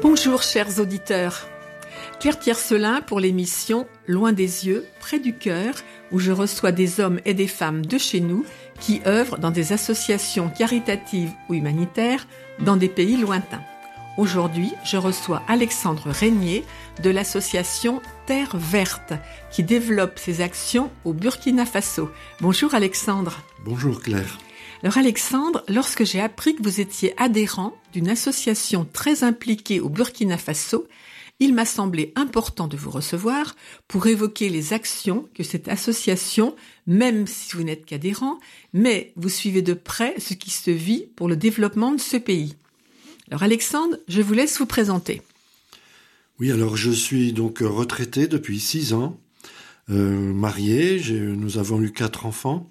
Bonjour chers auditeurs, Claire Tiercelin pour l'émission Loin des yeux, près du cœur, où je reçois des hommes et des femmes de chez nous qui œuvrent dans des associations caritatives ou humanitaires dans des pays lointains. Aujourd'hui, je reçois Alexandre Régnier de l'association Terre Verte qui développe ses actions au Burkina Faso. Bonjour Alexandre. Bonjour Claire. Alors Alexandre, lorsque j'ai appris que vous étiez adhérent d'une association très impliquée au Burkina Faso, il m'a semblé important de vous recevoir pour évoquer les actions que cette association, même si vous n'êtes qu'adhérent, mais vous suivez de près ce qui se vit pour le développement de ce pays. Alors Alexandre, je vous laisse vous présenter. Oui, alors je suis donc retraité depuis 6 ans, marié, nous avons eu 4 enfants.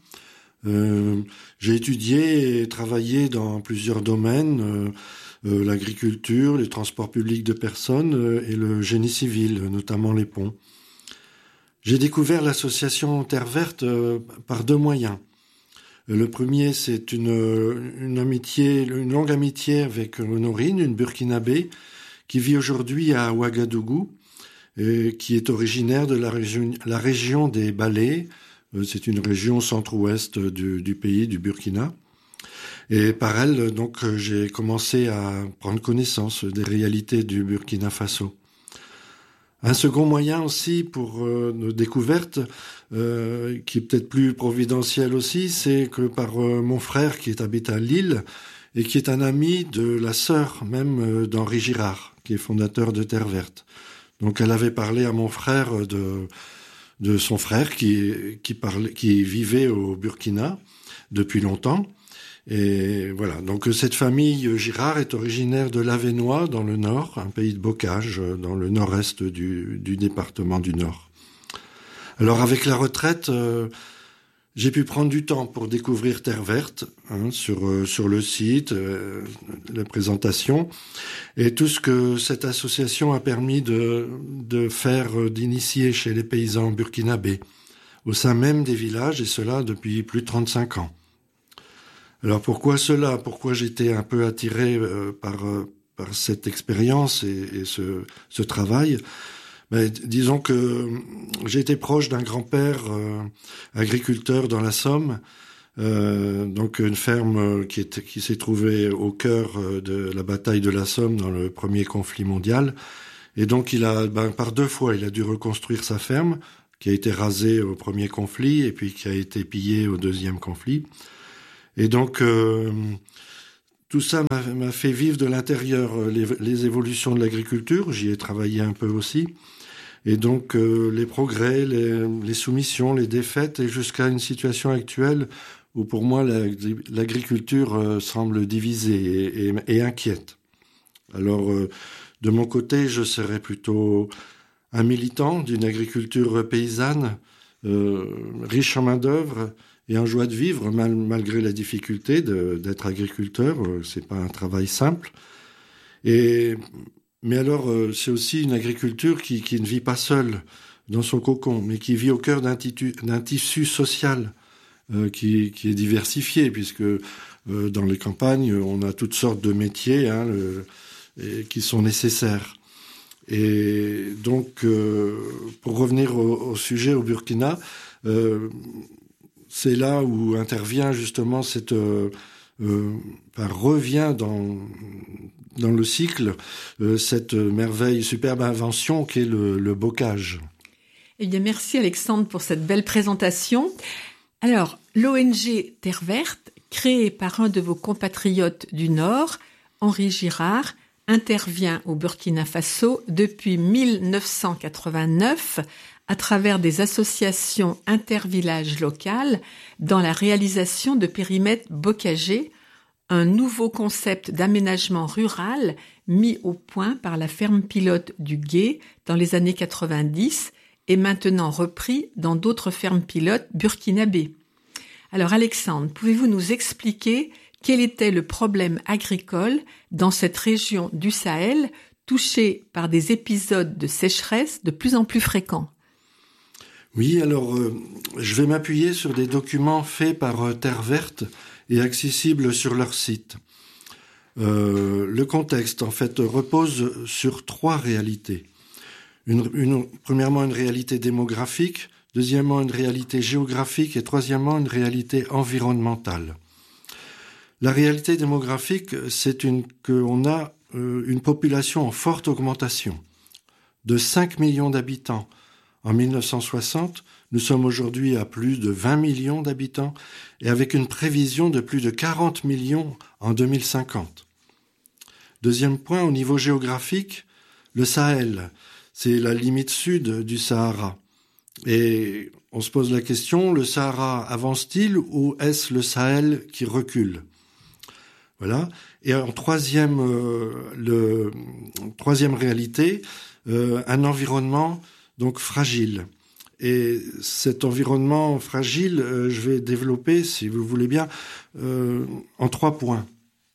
J'ai étudié et travaillé dans plusieurs domaines, l'agriculture, les transports publics de personnes et le génie civil, notamment les ponts. J'ai découvert l'association Terre Verte par 2 moyens. Le premier, c'est une longue amitié avec Honorine, une Burkinabé, qui vit aujourd'hui à Ouagadougou, et qui est originaire de la région des Balais. C'est une région centre-ouest du pays, du Burkina. Et par elle, donc, j'ai commencé à prendre connaissance des réalités du Burkina Faso. Un second moyen aussi pour nos découvertes, qui est peut-être plus providentiel aussi, c'est que par mon frère qui habite à Lille et qui est un ami de la sœur même d'Henri Girard, qui est fondateur de Terre Verte. Donc elle avait parlé à mon frère de son frère qui vivait au Burkina depuis longtemps. Et voilà, donc cette famille Girard est originaire de l'Avesnois dans le Nord, un pays de bocage dans le nord-est du département du Nord. Alors avec la retraite, j'ai pu prendre du temps pour découvrir Terre Verte, sur le site, la présentation, et tout ce que cette association a permis de faire, d'initier chez les paysans burkinabés, au sein même des villages, et cela depuis plus de 35 ans. Alors pourquoi cela ? Pourquoi j'étais un peu attiré par cette expérience et ce travail ? Disons que j'ai été proche d'un grand-père agriculteur dans la Somme, donc une ferme qui s'est trouvée au cœur de la bataille de la Somme dans le premier conflit mondial. Et donc par 2 fois, il a dû reconstruire sa ferme, qui a été rasée au premier conflit et puis qui a été pillée au deuxième conflit. Et donc, tout ça m'a fait vivre de l'intérieur les évolutions de l'agriculture. J'y ai travaillé un peu aussi. Et donc, les progrès, les soumissions, les défaites, et jusqu'à une situation actuelle où, pour moi, l'agriculture semble divisée et inquiète. Alors, de mon côté, je serais plutôt un militant d'une agriculture paysanne, riche en main-d'œuvre, et en joie de vivre, malgré la difficulté d'être agriculteur. C'est pas un travail simple. Mais alors, c'est aussi une agriculture qui ne vit pas seule dans son cocon, mais qui vit au cœur d'un tissu social qui est diversifié, puisque dans les campagnes, on a toutes sortes de métiers qui sont nécessaires. Et donc, pour revenir au sujet au Burkina, c'est là où intervient justement revient dans le cycle cette merveille, superbe invention qu'est le bocage. Eh bien, merci Alexandre pour cette belle présentation. Alors, l'ONG Terre Verte, créée par un de vos compatriotes du Nord, Henri Girard, intervient au Burkina Faso depuis 1989 à travers des associations intervillages locales dans la réalisation de périmètres bocagers, un nouveau concept d'aménagement rural mis au point par la ferme pilote du Gué dans les années 90 et maintenant repris dans d'autres fermes pilotes burkinabées. Alors Alexandre, pouvez-vous nous expliquer quel était le problème agricole dans cette région du Sahel touchée par des épisodes de sécheresse de plus en plus fréquents ? Oui, alors je vais m'appuyer sur des documents faits par Terre Verte et accessibles sur leur site. Le contexte, en fait, repose sur 3 réalités. Premièrement, une réalité démographique, deuxièmement, une réalité géographique et troisièmement, une réalité environnementale. La réalité démographique, c'est qu'on a une population en forte augmentation. De 5 millions d'habitants en 1960, nous sommes aujourd'hui à plus de 20 millions d'habitants et avec une prévision de plus de 40 millions en 2050. Deuxième point, au niveau géographique, le Sahel, c'est la limite sud du Sahara. Et on se pose la question, le Sahara avance-t-il ou est-ce le Sahel qui recule ? Voilà. Et en troisième réalité, un environnement donc fragile. Et cet environnement fragile, je vais développer, si vous voulez bien, en 3 points.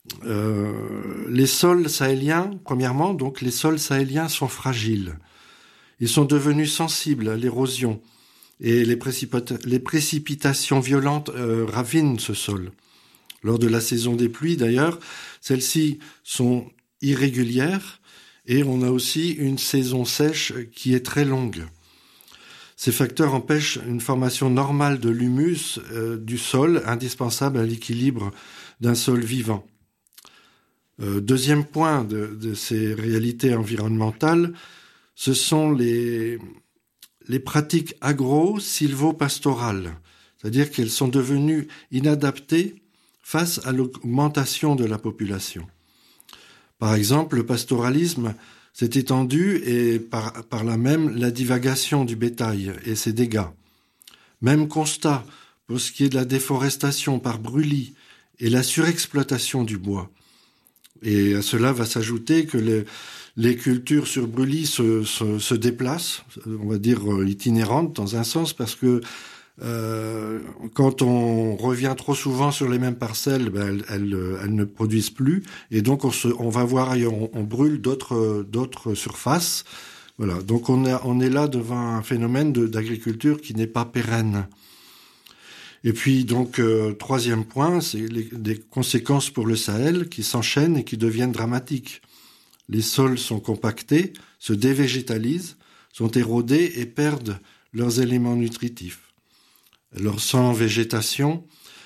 Les sols sahéliens, premièrement, donc les sols sahéliens sont fragiles. Ils sont devenus sensibles à l'érosion et les précipitations violentes ravinent ce sol. Lors de la saison des pluies, d'ailleurs, celles-ci sont irrégulières et on a aussi une saison sèche qui est très longue. Ces facteurs empêchent une formation normale de l'humus du sol, indispensable à l'équilibre d'un sol vivant. Deuxième point de ces réalités environnementales, ce sont les pratiques agro-sylvo-pastorales, c'est-à-dire qu'elles sont devenues inadaptées face à l'augmentation de la population. Par exemple, le pastoralisme s'est étendu et par là même la divagation du bétail et ses dégâts. Même constat pour ce qui est de la déforestation par brûlis et la surexploitation du bois. Et à cela va s'ajouter que les cultures sur brûlis se déplacent, on va dire itinérantes dans un sens, parce que quand on revient trop souvent sur les mêmes parcelles, elles ne produisent plus, et donc on va voir ailleurs, on brûle d'autres surfaces. Voilà, donc on est là devant un phénomène d'agriculture qui n'est pas pérenne. Et puis donc troisième point, c'est des conséquences pour le Sahel qui s'enchaînent et qui deviennent dramatiques. Les sols sont compactés, se dévégétalisent, sont érodés et perdent leurs éléments nutritifs. Alors sans végétation,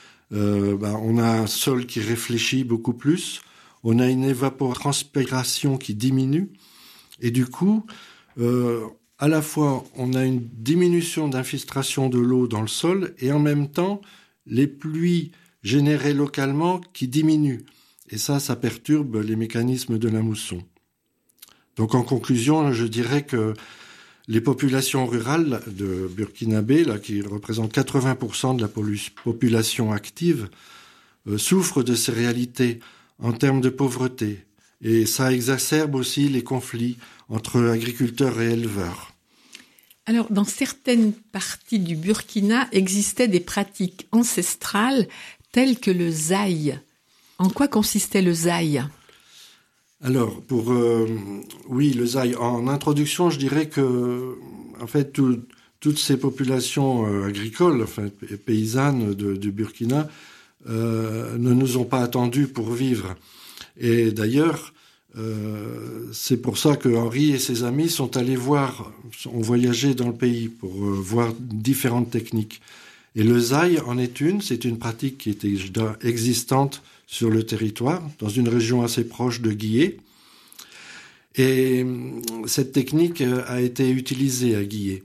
on a un sol qui réfléchit beaucoup plus, on a une évapotranspiration qui diminue, et du coup, à la fois on a une diminution d'infiltration de l'eau dans le sol, et en même temps, les pluies générées localement qui diminuent. Et ça perturbe les mécanismes de la mousson. Donc en conclusion, je dirais que les populations rurales de Burkinabé, là, qui représentent 80% de la population active, souffrent de ces réalités en termes de pauvreté. Et ça exacerbe aussi les conflits entre agriculteurs et éleveurs. Alors, dans certaines parties du Burkina existaient des pratiques ancestrales telles que le zaï. En quoi consistait le zaï ? Alors, oui, le zaï. En introduction, je dirais que, en fait, toutes ces populations agricoles, enfin paysannes du Burkina, ne nous ont pas attendus pour vivre. Et d'ailleurs, c'est pour ça que Henri et ses amis ont voyagé dans le pays pour voir différentes techniques. Et le zaï en est c'est une pratique qui était existante sur le territoire, dans une région assez proche de Guillé. Et cette technique a été utilisée à Guillé.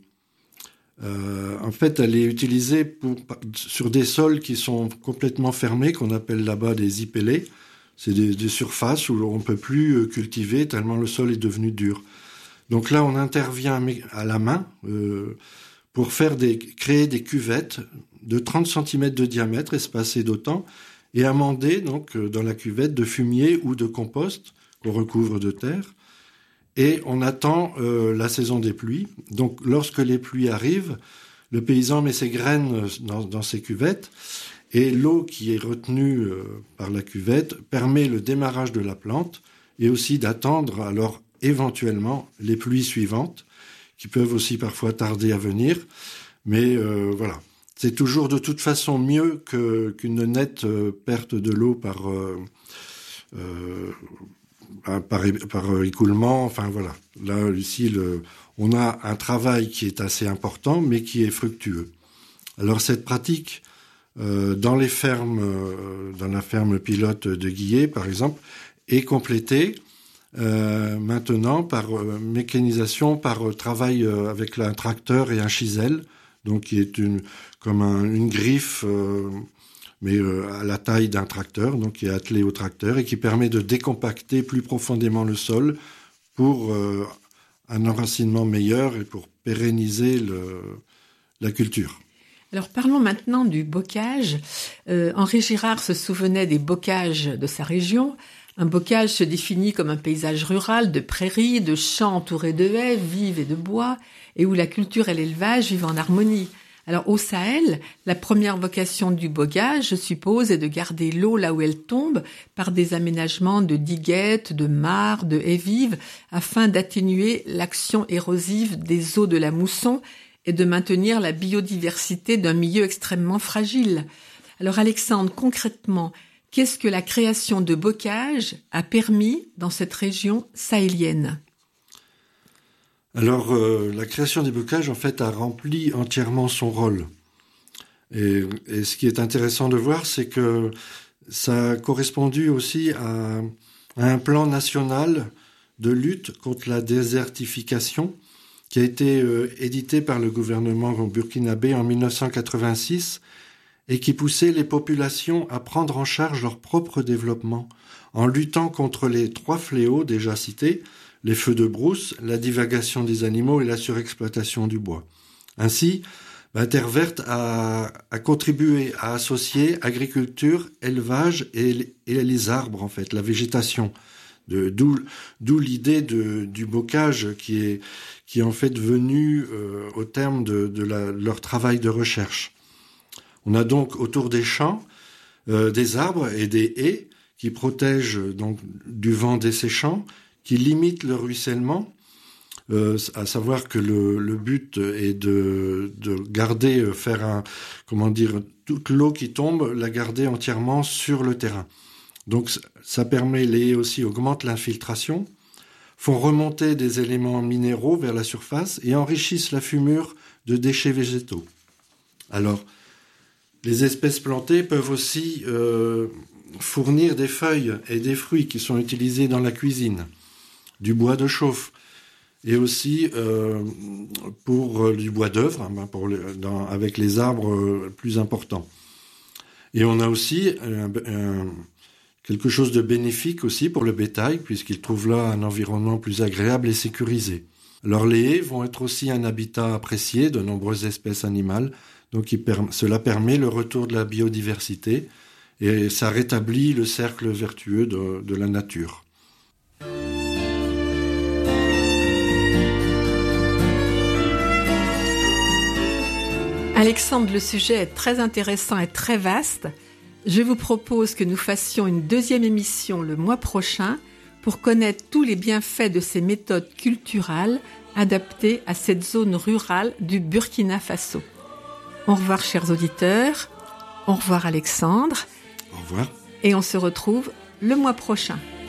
En fait, elle est utilisée sur des sols qui sont complètement fermés, qu'on appelle là-bas des ipélés. C'est des surfaces où on ne peut plus cultiver tellement le sol est devenu dur. Donc là, on intervient à la main pour créer des cuvettes de 30 cm de diamètre espacées d'autant et amender donc dans la cuvette de fumier ou de compost qu'on recouvre de terre. Et on attend la saison des pluies. Donc lorsque les pluies arrivent, le paysan met ses graines dans ses cuvettes et l'eau qui est retenue par la cuvette permet le démarrage de la plante et aussi d'attendre alors éventuellement les pluies suivantes qui peuvent aussi parfois tarder à venir. Mais voilà, c'est toujours de toute façon mieux qu'une nette perte de l'eau par écoulement. Enfin voilà. Là ici, on a un travail qui est assez important, mais qui est fructueux. Alors cette pratique dans les fermes, dans la ferme pilote de Guillet, par exemple, est complétée maintenant par mécanisation, par travail avec un tracteur et un chisel, donc qui est comme une griffe, mais à la taille d'un tracteur, donc qui est attelé au tracteur et qui permet de décompacter plus profondément le sol pour un enracinement meilleur et pour pérenniser la culture. Alors parlons maintenant du bocage. Henri Girard se souvenait des bocages de sa région. Un bocage se définit comme un paysage rural de prairies, de champs entourés de haies vives et de bois, et où la culture et l'élevage vivent en harmonie. Alors au Sahel, la première vocation du bocage, je suppose, est de garder l'eau là où elle tombe par des aménagements de diguettes, de mares, de haies vives, afin d'atténuer l'action érosive des eaux de la mousson et de maintenir la biodiversité d'un milieu extrêmement fragile. Alors Alexandre, concrètement, qu'est-ce que la création de bocages a permis dans cette région sahélienne ? Alors, la création des bocages, en fait, a rempli entièrement son rôle. Et ce qui est intéressant de voir, c'est que ça a correspondu aussi à un plan national de lutte contre la désertification qui a été édité par le gouvernement burkinabé en 1986 et qui poussait les populations à prendre en charge leur propre développement en luttant contre les 3 fléaux déjà cités, les feux de brousse, la divagation des animaux et la surexploitation du bois. Ainsi, Terre Verte a contribué à associer agriculture, élevage et les arbres, en fait, la végétation. D'où l'idée du bocage qui est en fait venue au terme de leur travail de recherche. On a donc autour des champs des arbres et des haies qui protègent donc du vent desséchant, qui limitent le ruissellement, à savoir que le but est de garder, toute l'eau qui tombe, la garder entièrement sur le terrain. Donc ça permet, les haies aussi augmentent l'infiltration, font remonter des éléments minéraux vers la surface et enrichissent la fumure de déchets végétaux. Alors, les espèces plantées peuvent aussi fournir des feuilles et des fruits qui sont utilisés dans la cuisine, du bois de chauffe et aussi pour du bois d'œuvre avec les arbres plus importants. Et on a aussi quelque chose de bénéfique aussi pour le bétail puisqu'il trouve là un environnement plus agréable et sécurisé. Alors les haies vont être aussi un habitat apprécié de nombreuses espèces animales. Donc cela permet le retour de la biodiversité et ça rétablit le cercle vertueux de la nature. Alexandre, le sujet est très intéressant et très vaste. Je vous propose que nous fassions une 2e émission le mois prochain pour connaître tous les bienfaits de ces méthodes culturales adaptées à cette zone rurale du Burkina Faso. Au revoir, chers auditeurs. Au revoir, Alexandre. Au revoir. Et on se retrouve le mois prochain.